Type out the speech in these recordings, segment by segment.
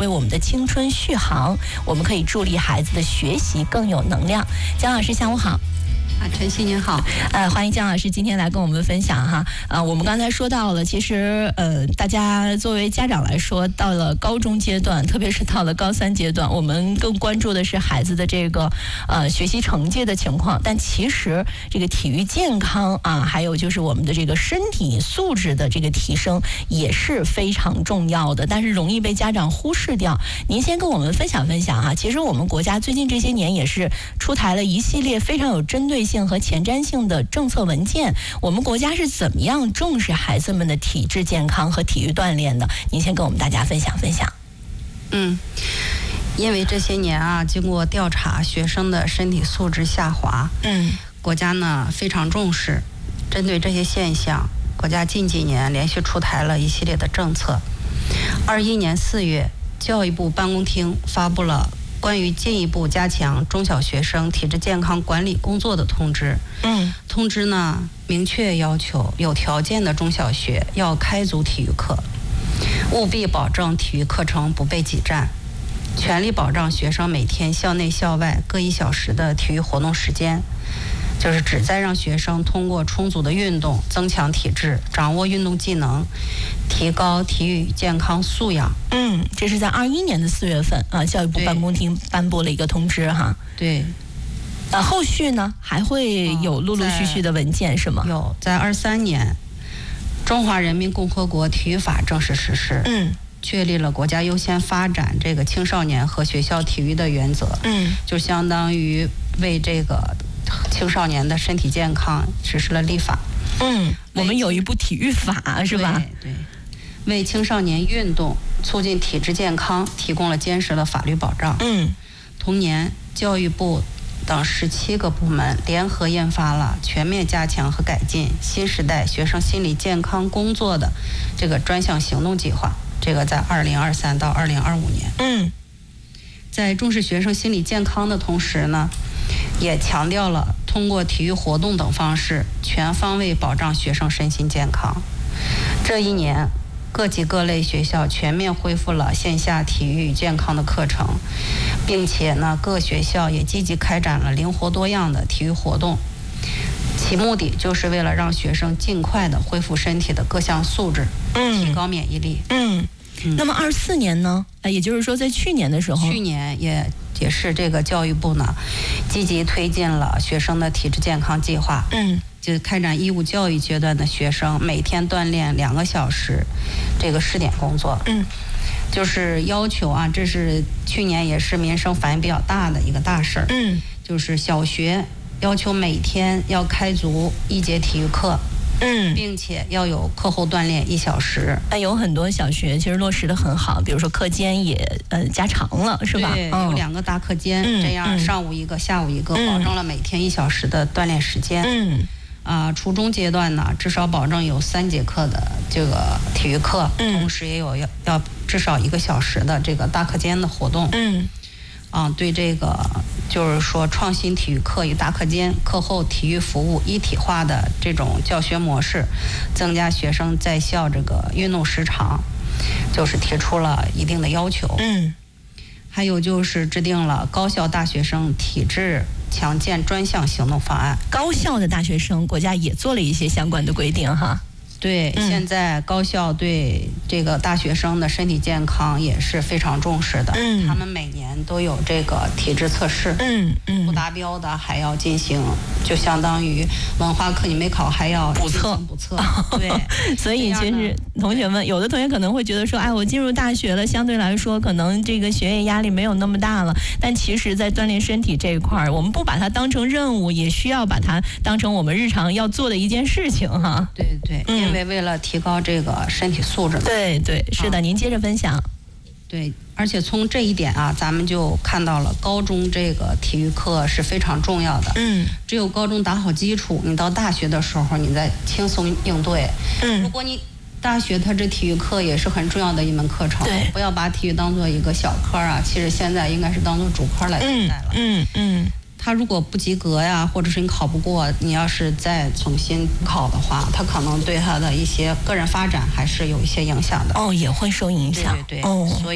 为我们的青春续航，我们可以助力孩子的学习更有能量。姜老师，下午好。 晨曦您好， 欢迎姜老师今天来跟我们分享哈。我们刚才说到了，其实大家作为家长来说，到了高中阶段，特别是到了高3阶段，我们更关注的是孩子的这个学习成绩的情况。但其实这个体育健康啊，还有就是我们的这个身体素质的这个提升也是非常重要的，但是容易被家长忽视掉。您先跟我们分享分享哈。其实我们国家最近这些年也是出台了一系列非常有针对性和前瞻性的政策文件，我们国家是怎么样重视孩子们的体质健康和体育锻炼的？您先跟我们大家分享分享。 因为这些年啊，经过调查，学生的身体素质下滑，国家呢非常重视。针对这些现象，国家近几年连续出台了一系列的政策。21年4月，教育部办公厅发布了关于进一步加强中小学生体质健康管理工作的通知。通知呢明确要求有条件的中小学要开足体育课，务必保证体育课程不被挤占，全力保障学生每天校内校外各1小时的体育活动时间，就是旨在让学生通过充足的运动增强体质，掌握运动技能，提高体育健康素养。 这是在21年的4月份啊，教育部办公厅颁布了一个通知哈。 对。 后续呢还会有陆陆续续的文件是吗？ 有，在23年，中华人民共和国体育法正式实施。确立了国家优先发展这个青少年和学校体育的原则。就相当于为这个青少年的身体健康实施了立法。 我们有一部体育法是吧？ 对，为青少年运动促进体质健康提供了坚实的法律保障。同年，教育部等17个部门联合印发了全面加强和改进新时代学生心理健康工作的这个专项行动计划。这个在2023到2025年。在重视学生心理健康的同时呢，也强调了通过体育活动等方式全方位保障学生身心健康。这一年，各级各类学校全面恢复了线下体育健康的课程，并且呢，各学校也积极开展了灵活多样的体育活动，其目的就是为了让学生尽快的恢复身体的各项素质，提高免疫力。 那么24年呢？也就是说在去年的时候， 去年也是这个教育部呢积极推进了学生的体质健康计划。就开展义务教育阶段的学生每天锻炼2个小时，这个试点工作。就是要求啊，这是去年也是民生反应比较大的一个大事儿。就是小学要求每天要开足1节体育课。并且要有课后锻炼1小时。 有很多小学其实落实的很好，比如说课间也加长了，是吧？ 对，有2个大课间，这样上午1个，下午1个，保证了每天1小时的锻炼时间。初中阶段呢，至少保证有3节课的这个体育课，同时也有要至少1个小时的这个大课间的活动。对这个就是说创新体育课与大课间课后体育服务一体化的这种教学模式，增加学生在校这个运动时长，就是提出了一定的要求。还有就是制定了高校大学生体质强健专项行动方案。 高校的大学生，国家也做了一些相关的规定哈。 对，现在高校对这个大学生的身体健康也是非常重视的。他们每年都有这个体质测试。不达标的还要进行，就相当于文化课你没考还要补测。 对， 所以其实同学们，有的同学可能会觉得说，我进入大学了，相对来说可能这个学业压力没有那么大了。但其实，在锻炼身体这一块，我们不把它当成任务，也需要把它当成我们日常要做的一件事情哈。 对，因为为了提高这个身体素质。 对，是的，您接着分享。 对，而且从这一点啊，咱们就看到了高中这个体育课是非常重要的。只有高中打好基础，你到大学的时候你再轻松应对。如果你大学它这体育课也是很重要的一门课程，不要把体育当做一个小科啊，其实现在应该是当做主科来对待了。他如果不及格呀，或者是你考不过，你要是再重新考的话，他可能对他的一些个人发展还是有一些影响的。 也会受影响。 对，所以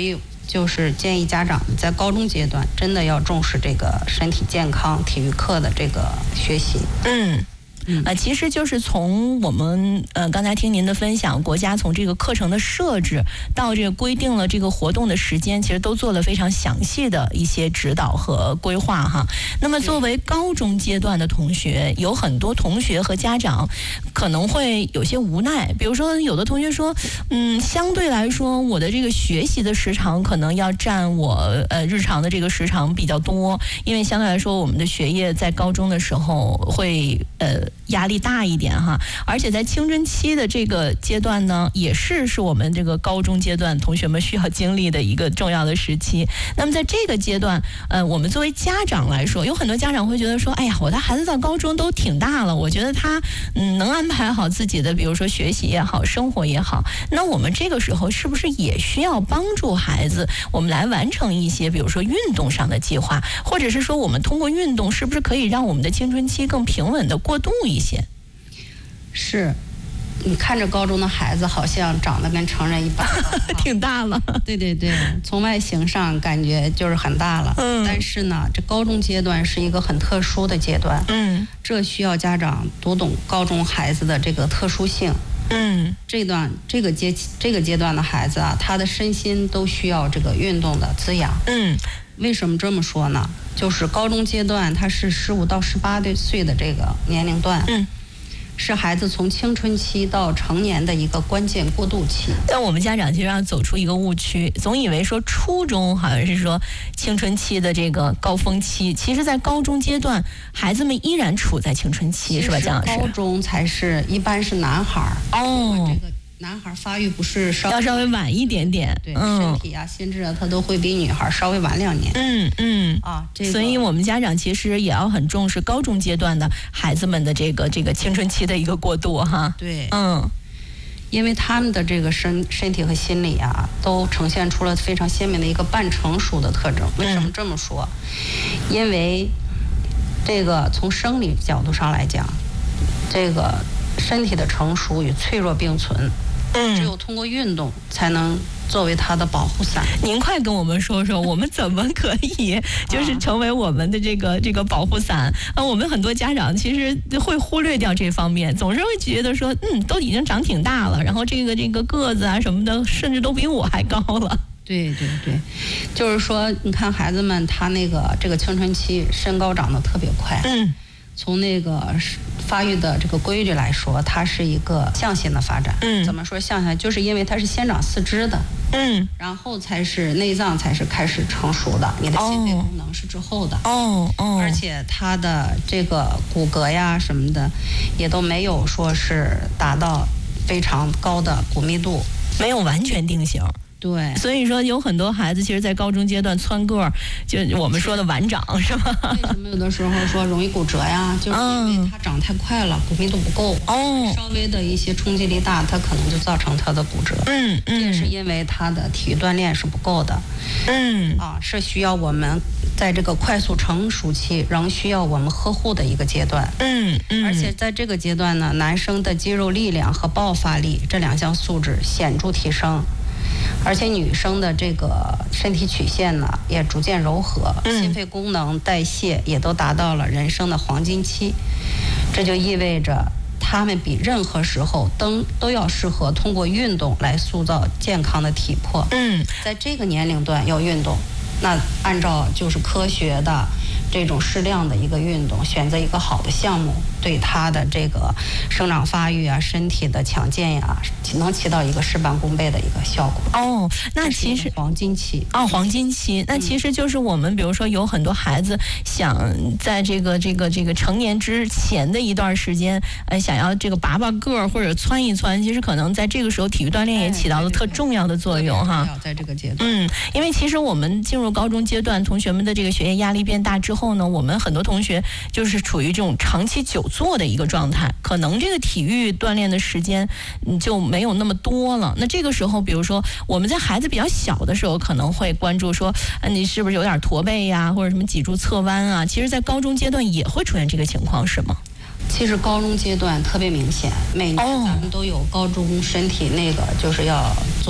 就是建议家长在高中阶段真的要重视这个身体健康、体育课的这个学习。 其实就是从我们刚才听您的分享，国家从这个课程的设置到这个规定了这个活动的时间，其实都做了非常详细的一些指导和规划哈。那么作为高中阶段的同学，有很多同学和家长可能会有些无奈，比如说有的同学说，相对来说我的这个学习的时长可能要占我日常的这个时长比较多，因为相对来说我们的学业在高中的时候会压力大一点哈，而且在青春期的这个阶段呢，也是我们这个高中阶段同学们需要经历的一个重要的时期。那么在这个阶段，我们作为家长来说，有很多家长会觉得说，哎呀，我的孩子到高中都挺大了，我觉得他能安排好自己的，比如说学习也好，生活也好，那我们这个时候是不是也需要帮助孩子，我们来完成一些，比如说运动上的计划，或者是说我们通过运动，是不是可以让我们的青春期更平稳的过渡一些？ 是，你看着高中的孩子好像长得跟成人一般挺大了。 对对对，从外形上感觉就是很大了。但是呢，这高中阶段是一个很特殊的阶段。这需要家长读懂高中孩子的这个特殊性。这个阶段的孩子啊，他的身心都需要这个运动的滋养。为什么这么说呢？就是高中阶段，他是15到18岁的这个年龄段。是孩子从青春期到成年的一个关键过渡期。 但我们家长其实要走出一个误区，总以为说初中好像是说青春期的这个高峰期，其实在高中阶段，孩子们依然处在青春期，是吧，姜老师？ 高中才是一般是男孩这个男孩发育不是要稍微晚一点点， 对，身体啊、心智啊，他都会比女孩稍微晚2年。 所以我们家长其实也要很重视高中阶段的孩子们的这个青春期的一个过渡哈。 对，因为他们的这个身体和心理啊，都呈现出了非常鲜明的一个半成熟的特征。为什么这么说？因为这个从生理角度上来讲，这个身体的成熟与脆弱并存。只有通过运动才能作为它的保护伞。 您快跟我们说说，我们怎么可以就是成为我们的这个保护伞？我们很多家长其实会忽略掉这方面，总是会觉得说，都已经长挺大了，然后这个个子啊什么的，甚至都比我还高了。 对对对，就是说，你看孩子们他这个青春期身高长得特别快。从那个发育的这个规律来说，它是一个向性的发展。怎么说向性？就是因为它是先长四肢的，然后才是内脏才是开始成熟的，你的心肺功能是之后的。而且它的这个骨骼呀什么的，也都没有说是达到非常高的骨密度， 没有完全定型。 对， 所以说有很多孩子其实在高中阶段蹿个儿，就我们说的晚长，是吧？ 为什么有的时候说容易骨折呀？就是因为它长太快了，骨密度不够。稍微的一些冲击力大，它可能就造成它的骨折。这是因为它的体育锻炼是不够的。是需要我们在这个快速成熟期仍需要我们呵护的一个阶段。而且在这个阶段呢，男生的肌肉力量和爆发力这2项素质显著提升。而且女生的这个身体曲线呢也逐渐柔和，心肺功能、代谢也都达到了人生的黄金期。这就意味着她们比任何时候都要适合通过运动来塑造健康的体魄。在这个年龄段要运动，那按照就是科学的这种适量的一个运动，选择一个好的项目，对他的这个生长发育啊、身体的强健呀，能起到一个事半功倍的一个效果。 那其实黄金期。 黄金期，那其实就是我们比如说有很多孩子想在这个成年之前的一段时间，想要这个拔个儿或者蹿一蹿，其实可能在这个时候体育锻炼也起到了特重要的作用哈。 在这个阶段， 因为其实我们进入高中阶段，同学们的这个学业压力变大之后呢，我们很多同学就是处于这种长期久坐的一个状态，可能这个体育锻炼的时间就没有那么多了。那这个时候，比如说我们在孩子比较小的时候，可能会关注说，你是不是有点驼背呀，或者什么脊柱侧弯啊？其实，在高中阶段也会出现这个情况，是吗？ 其实高中阶段特别明显，每年咱们都有高中身体就是要做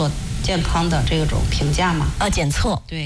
健康的这种评价嘛。 检测。 对。